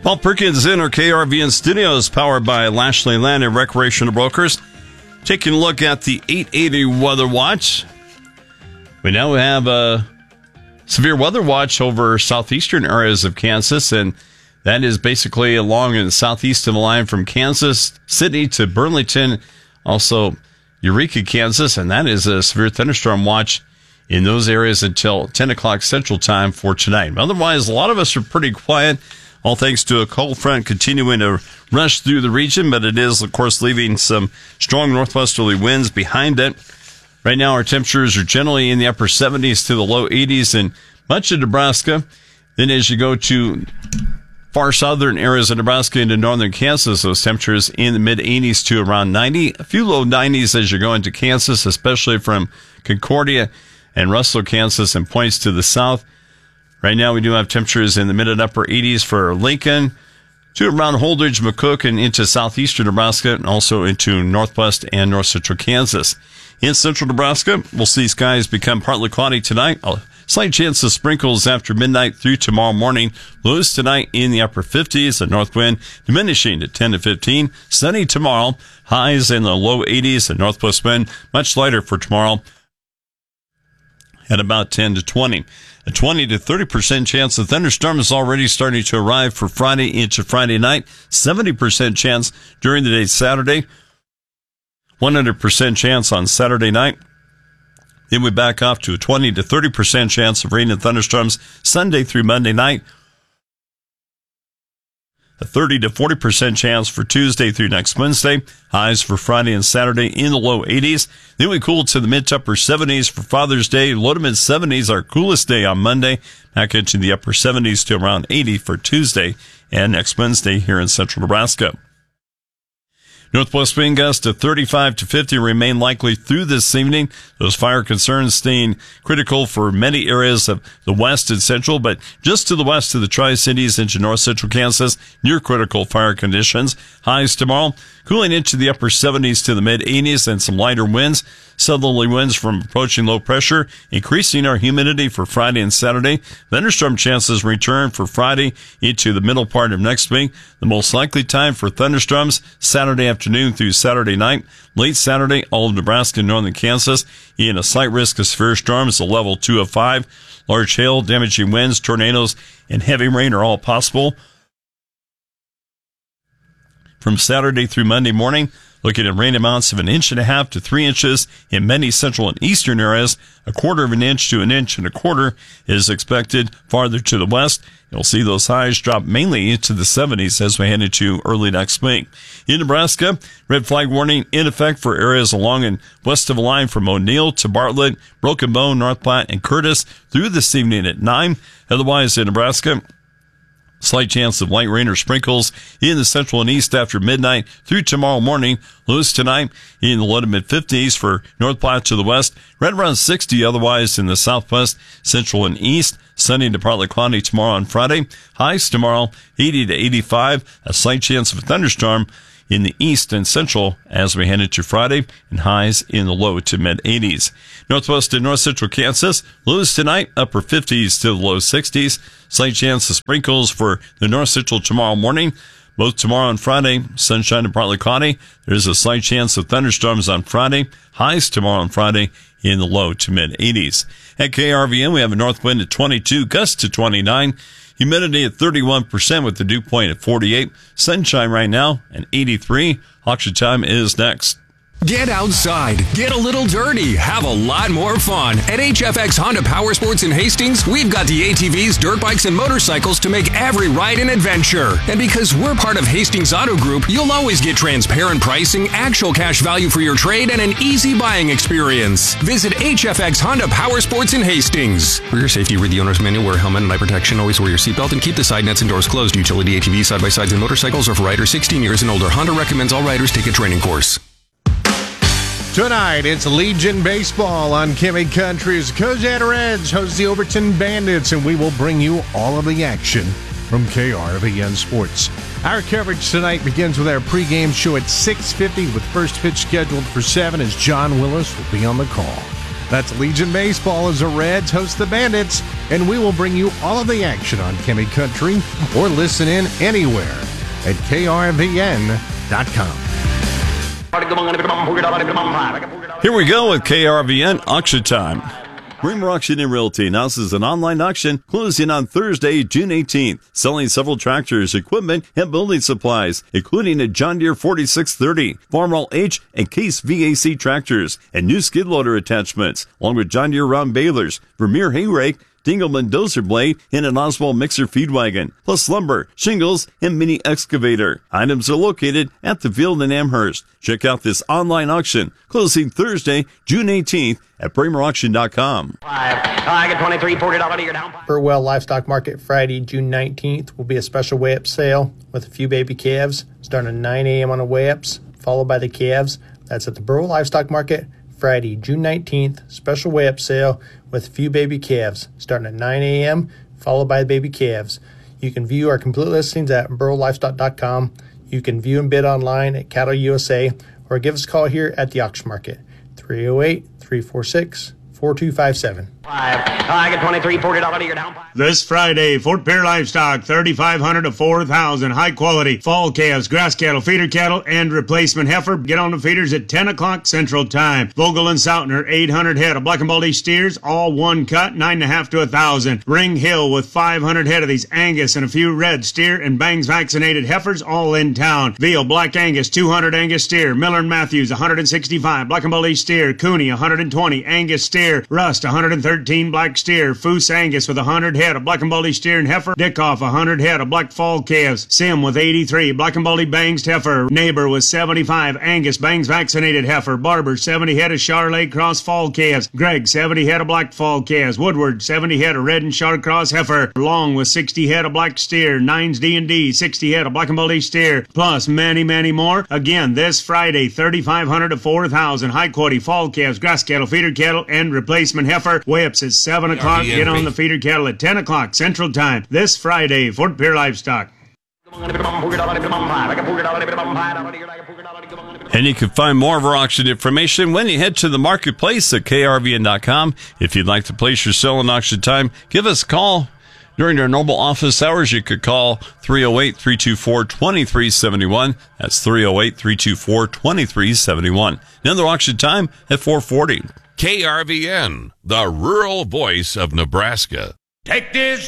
Paul Perkins in our KRVN studios, powered by Lashley Land and Recreational Brokers. Taking a look at the 880 Weather Watch. We now have a severe weather watch over southeastern areas of Kansas, and that is basically along in the southeast of the line from Kansas City to Burlington, also Eureka, Kansas, and that is a severe thunderstorm watch in those areas until 10 o'clock Central Time for tonight. Otherwise, a lot of us are pretty quiet, all thanks to a cold front continuing to rush through the region, but it is, of course, leaving some strong northwesterly winds behind it. Right now, our temperatures are generally in the upper 70s to the low 80s in much of Nebraska. Then as you go to far southern areas of Nebraska into northern Kansas, those temperatures in the mid-80s to around 90. A few low 90s as you go into Kansas, especially from Concordia and Russell, Kansas, and points to the south. Right now, we do have temperatures in the mid and upper 80s for Lincoln, to around Holdridge, McCook, and into southeastern Nebraska, and also into northwest and north central Kansas. In central Nebraska, we'll see skies become partly cloudy tonight. A slight chance of sprinkles after midnight through tomorrow morning. Lows tonight in the upper 50s, a north wind diminishing to 10 to 15. Sunny tomorrow, highs in the low 80s, a northwest wind much lighter for tomorrow at about 10 to 20. A 20 to 30% chance of thunderstorms already starting to arrive for Friday into Friday night. 70% chance during the day Saturday. 100% chance on Saturday night. Then we back off to a 20 to 30% chance of rain and thunderstorms Sunday through Monday night. A 30 to 40% chance for Tuesday through next Wednesday. Highs for Friday and Saturday in the low 80s. Then we cool to the mid to upper 70s for Father's Day. Low to mid 70s, our coolest day on Monday. Back into the upper 70s to around 80 for Tuesday and next Wednesday here in central Nebraska. Northwest wind gusts to 35 to 50 remain likely through this evening. Those fire concerns staying critical for many areas of the west and central, but just to the west of the Tri-Cities into north central Kansas, near critical fire conditions. Highs tomorrow, cooling into the upper 70s to the mid 80s and some lighter winds. Southerly winds from approaching low pressure, increasing our humidity for Friday and Saturday. Thunderstorm chances return for Friday into the middle part of next week. The most likely time for thunderstorms, Saturday afternoon through Saturday night. Late Saturday, all of Nebraska and northern Kansas in a slight risk of severe storms, a level 2 of 5. Large hail, damaging winds, tornadoes, and heavy rain are all possible. From Saturday through Monday morning, looking at rain amounts of 1.5 inches to 3 inches in many central and eastern areas. 1/4 of an inch to 1.25 inches is expected farther to the west. You'll see those highs drop mainly into the 70s as we head into early next week. In Nebraska, red flag warning in effect for areas along and west of the line from O'Neill to Bartlett, Broken Bow, North Platte, and Curtis through this evening at 9. Otherwise, in Nebraska, slight chance of light rain or sprinkles in the central and east after midnight through tomorrow morning. Lows tonight in the low to mid-50s for North Platte to the west. Right around 60 otherwise in the southwest, central, and east. Sunny to partly cloudy tomorrow on Friday. Highs tomorrow 80 to 85. A slight chance of a thunderstorm in the east and central as we head into Friday, and highs in the low to mid-80s. Northwest and north central Kansas, lows tonight, upper 50s to the low 60s. Slight chance of sprinkles for the north central tomorrow morning. Both tomorrow and Friday, sunshine and partly cloudy. There's a slight chance of thunderstorms on Friday. Highs tomorrow and Friday in the low to mid-80s. At KRVN, we have a north wind at 22, gusts to 29. Humidity at 31% with the dew point at 48. Sunshine right now at 83. Auction time is next. Get outside, get a little dirty, have a lot more fun. At HFX Honda Power Sports in Hastings, we've got the ATVs, dirt bikes, and motorcycles to make every ride an adventure. And because we're part of Hastings Auto Group, you'll always get transparent pricing, actual cash value for your trade, and an easy buying experience. Visit HFX Honda Power Sports in Hastings. For your safety, read the owner's manual, wear a helmet and eye protection, always wear your seatbelt, and keep the side nets and doors closed. Utility ATVs, side-by-sides, and motorcycles are for riders 16 years and older. Honda recommends all riders take a training course. Tonight, it's Legion Baseball on Kimmy Country's Cozad Reds host the Overton Bandits, and we will bring you all of the action from KRVN Sports. Our coverage tonight begins with our pregame show at 6:50 with first pitch scheduled for 7 as John Willis will be on the call. That's Legion Baseball as the Reds host the Bandits, and we will bring you all of the action on Kimmy Country or listen in anywhere at krvn.com. Here we go with KRVN Auction Time. Braemar Auction and Realty announces an online auction closing on Thursday, June 18th, selling several tractors, equipment, and building supplies, including a John Deere 4630, Farmall H and Case VAC tractors, and new skid loader attachments, along with John Deere round balers, Vermeer hay rake, Dingleman dozer blade, and an Oswald mixer feed wagon, plus lumber, shingles, and mini excavator. Items are located at the field in Amherst. Check out this online auction, closing Thursday, June 18th at BraemerAuction.com. I get $23, $40 you're down. Burwell Livestock Market Friday, June 19th will be a special weigh-up sale with a few baby calves starting at 9 a.m. on the weigh-ups, followed by the calves. That's at the Burwell Livestock Market Friday, June 19th, special weigh-up sale with a few baby calves starting at 9 a.m., followed by the baby calves. You can view our complete listings at burrowlivestock.com. You can view and bid online at Cattle USA, or give us a call here at the auction market, 308-346-4257. I get $23, $40 you're down. This Friday, Fort Pierre Livestock, 3,500 to 4,000, high quality fall calves, grass cattle, feeder cattle, and replacement heifer. Get on the feeders at 10 o'clock Central Time. Vogel and Sautner, 800 head of black and baldy steers, all one cut, 9.5 to 1,000. Ring Hill with 500 head of these Angus and a few red steer and Bangs vaccinated heifers, all in town. Veal, black Angus, 200 Angus steer. Miller and Matthews, 165. Black and baldy steer. Cooney, 120. Angus steer. Rust, 113 black steer. Foose Angus with 100 head of black and baldy steer and heifer. Dickoff, 100 head of black fall calves. Sim with 83. Black and baldy Bangs heifer. Neighbor with 75. Angus Bangs vaccinated heifer. Barber, 70 head of Charolais cross fall calves. Gregg, 70 head of black fall calves. Woodward, 70 head of red and Char cross heifer. Long with 60 head of black steer. Nines D&D, 60 head of black and baldy steer. Plus many, many more. Again, this Friday, 3,500 to 4,000 high quality fall calves, grass cattle, feeder cattle, and replacement heifer. Weigh-ups at 7 o'clock. Get on the feeder cattle at 10 o'clock Central Time. This Friday, Fort Pierre Livestock. And you can find more of our auction information when you head to the marketplace at krvn.com. If you'd like to place your sale in auction time, give us a call. During our normal office hours, you could call 308-324-2371. That's 308-324-2371. Another auction time at 4:40. KRVN, the rural voice of Nebraska. Take this